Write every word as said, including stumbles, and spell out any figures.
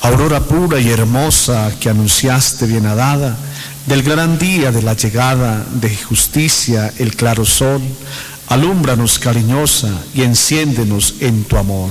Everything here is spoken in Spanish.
Aurora pura y hermosa que anunciaste bienhadada del gran día de la llegada de justicia el claro sol, alúmbranos cariñosa y enciéndenos en tu amor.